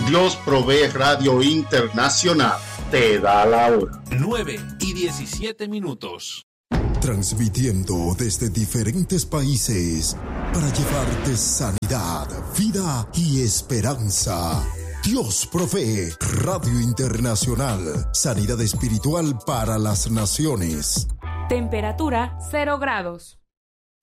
Dios Provee Radio Internacional te da la hora. 9:17. Transmitiendo desde diferentes países para llevarte sanidad, vida y esperanza. Dios Provee Radio Internacional. Sanidad espiritual para las naciones. Temperatura 0 grados.